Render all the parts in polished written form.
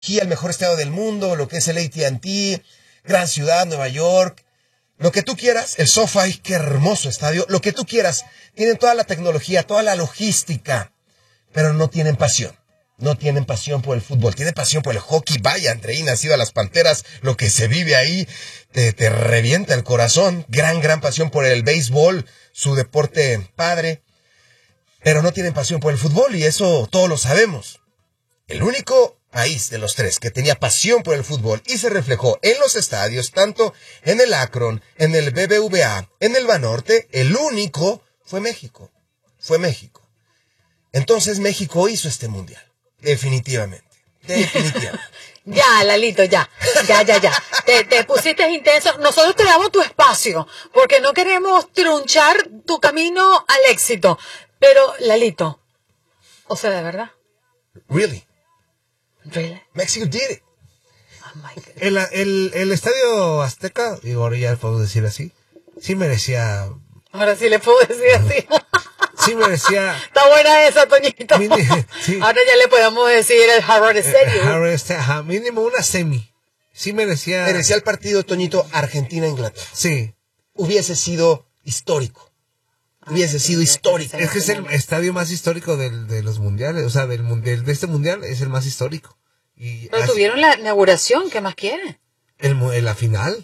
aquí el mejor estadio del mundo, lo que es el AT&T, gran ciudad, Nueva York, lo que tú quieras, el SoFi, qué hermoso estadio, lo que tú quieras. Tienen toda la tecnología, toda la logística, pero no tienen pasión. No tienen pasión por el fútbol, tienen pasión por el hockey. Vaya, Andreina, has ido a las Panteras, lo que se vive ahí te revienta el corazón. Gran pasión por el béisbol, su deporte padre. Pero no tienen pasión por el fútbol y eso todos lo sabemos. El único país de los tres que tenía pasión por el fútbol y se reflejó en los estadios, tanto en el Akron, en el BBVA, en el Banorte, el único fue México. Fue México. Entonces México hizo este mundial. Definitivamente. Ya, Lalito, ya. Te pusiste intenso. Nosotros te damos tu espacio, porque no queremos trunchar tu camino al éxito. Pero, Lalito, o sea, ¿de verdad? Really? Mexico did it. Oh my God. El Estadio Azteca, digo, ahora ya puedo decir así, sí merecía... Ahora sí le puedo decir así. Sí merecía... Está buena esa, Toñito. Sí. Ahora ya le podemos decir el Harvard Stadium. Mínimo una semi. Sí merecía... Merecía el partido, Toñito, Argentina-Inglaterra. Sí. Hubiese sido histórico. Es que es el estadio más histórico de los mundiales. O sea, de este mundial es el más histórico. Pero tuvieron la inauguración, ¿qué más quieren? La final.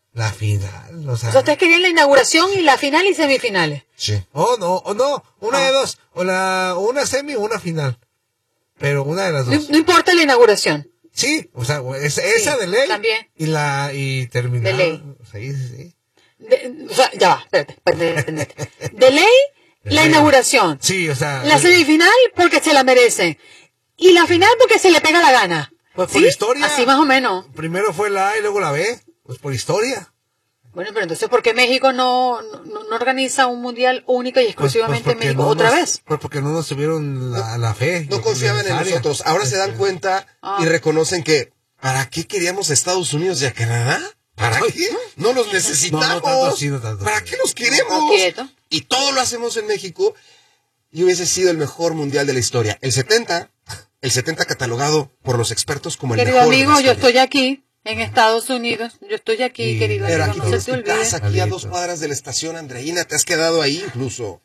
O sea, ustedes querían la inauguración y la final y semifinales. Sí. No, una de dos. Una semi o una final. Pero una de las dos. No importa la inauguración. Sí, o sea, esa de ley. También. Y terminar. De ley. Sí. O sea, ya va, espérate. De ley, la inauguración. Sí, o sea. La semifinal porque se la merece. Y la final porque se le pega la gana. Pues ¿Sí? por historia. Así más o menos. Primero fue la A y luego la B. Pues por historia. Bueno, pero entonces, ¿por qué México no organiza un mundial único y exclusivamente en México otra vez? Pues porque no nos tuvieron la fe. No confiaban en nosotros. Ahora se dan cuenta y reconocen que ¿para qué queríamos a Estados Unidos y a Canadá? ¿Para qué? No los necesitamos. No tanto. ¿Para qué los queremos? Y todo lo hacemos en México y hubiese sido el mejor mundial de la historia. El 70 catalogado por los expertos como el querido mejor. Querido amigo, yo estoy aquí en Estados Unidos. Yo estoy aquí, querido pero amigo. aquí No se te olvide. estás aquí a 2 cuadras de la estación, Andreina. Te has quedado ahí incluso.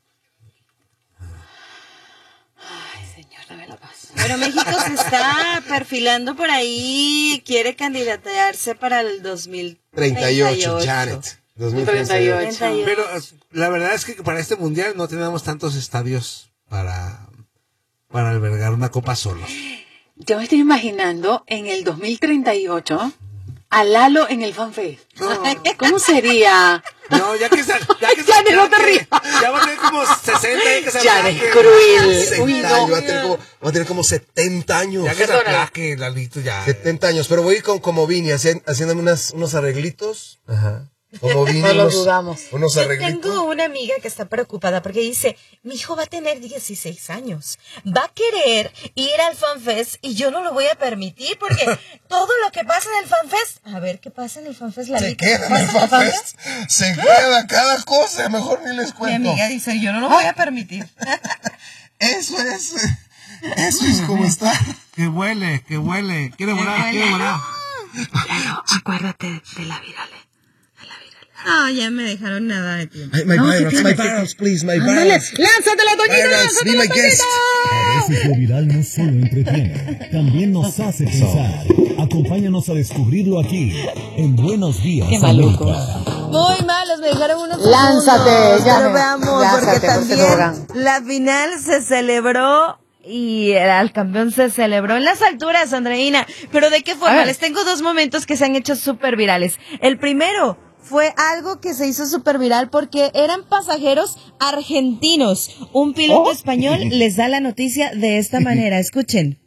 Ay, señor, dame la paz. Pero México se está perfilando por ahí. Quiere candidatearse para el 2038. Janet. 2038. Pero la verdad es que para este mundial no tenemos tantos estadios para albergar una copa solos. Yo me estoy imaginando en el 2038 a Lalo en el FanFest. No. ¿Cómo sería? No, ya no te rías. Ya va a tener como 60 que se Ya eres cruel. Uy, no. Va a tener como 70 años. Ya que se aplaque, Lalito, ya. 70 años. Pero voy a ir como Vini, haciéndome unos arreglitos. Ajá. Como Vini, no lo dudamos. Unos Yo arreglitos. tengo una amiga que está preocupada porque dice, mi hijo va a tener 16 años, va a querer ir al FanFest y yo no lo voy a permitir porque todo lo que pasa en el FanFest, a ver qué pasa en el FanFest, la Se queda en el FanFest, se queda cada cosa, mejor ni les cuento. Mi amiga dice, yo no lo voy a permitir. Eso es como está. Que huele. Quiere volar. Pero acuérdate de las virales. No, ya me dejaron nada de tiempo. My barrels, please, my barrels. ¡Lánzatela, Toñita! Be my guest. A veces lo viral no solo entretiene, también nos hace pensar. Acompáñanos a descubrirlo aquí, en Buenos Días, Qué maluco. Muy malos, me dejaron unos Lánzate, segundos, ya pero me- veamos, lánzate, porque no se también drogan. la final se celebró y el campeón se celebró en las alturas, Andreina. Pero ¿de qué forma? Les tengo 2 momentos que se han hecho súper virales. El primero fue algo que se hizo súper viral porque eran pasajeros argentinos. Un piloto español les da la noticia de esta manera. Escuchen.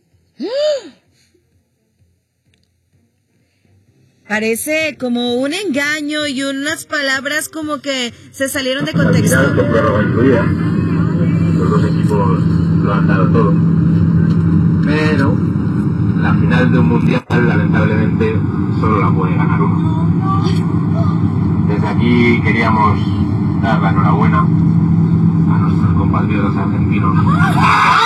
Parece como un engaño y unas palabras como que se salieron de contexto. Al final con prórroga incluida, los 2 equipos lo han dado todo. Pero la final de un mundial, lamentablemente, solo la puede ganar uno. Desde aquí queríamos dar la enhorabuena a nuestros compatriotas argentinos.